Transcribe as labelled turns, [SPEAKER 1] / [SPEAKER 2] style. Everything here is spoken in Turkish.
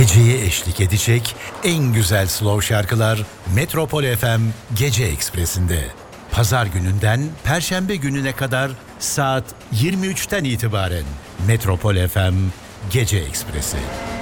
[SPEAKER 1] geceye eşlik edecek en güzel slow şarkılar Metropol FM Gece Ekspresi'nde. Pazar gününden Perşembe gününe kadar saat 23'ten itibaren Metropol FM Gece Ekspresi.